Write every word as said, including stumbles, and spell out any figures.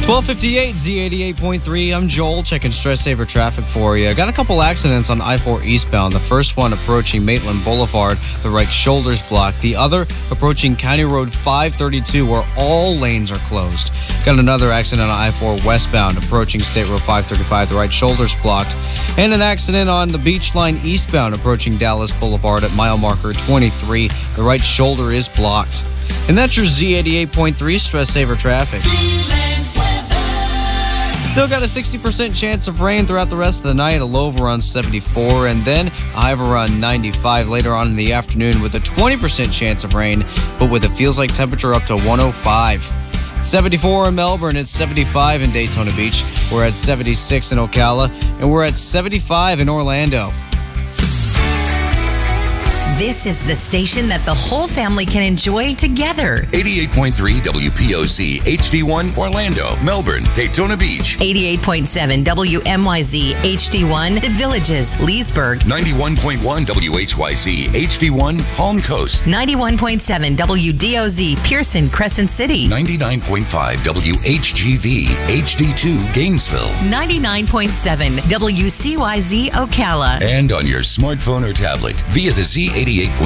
twelve fifty-eight Z eighty-eight point three. I'm Joel, checking Stress Saver traffic for you. Got a couple accidents on I four eastbound. The first one approaching Maitland Boulevard, the right shoulder's blocked. The other approaching County Road five thirty-two, where all lanes are closed. Got another accident on I four westbound approaching State Road five thirty-five, the right shoulder's blocked. And an accident on the Beach Line eastbound approaching Dallas Boulevard at mile marker twenty-three. The right shoulder is blocked. And that's your Z eighty-eight point three Stress Saver traffic. Still got a sixty percent chance of rain throughout the rest of the night, a low of around seventy-four, and then a high of around ninety-five later on in the afternoon with a twenty percent chance of rain, but with a feels like temperature up to one oh five. seventy-four in Melbourne, it's seventy-five in Daytona Beach, we're at seventy-six in Ocala, and we're at seventy-five in Orlando. This is the station that the whole family can enjoy together. eighty-eight point three W P O Z H D one Orlando, Melbourne, Daytona Beach. eighty-eight point seven W M Y Z H D one The Villages, Leesburg. ninety-one point one W H Y Z H D one Palm Coast. ninety-one point seven W D O Z Pearson, Crescent City. ninety-nine point five W H G V H D two Gainesville. ninety-nine point seven W C Y Z Ocala. And on your smartphone or tablet via the Z eighty-eight point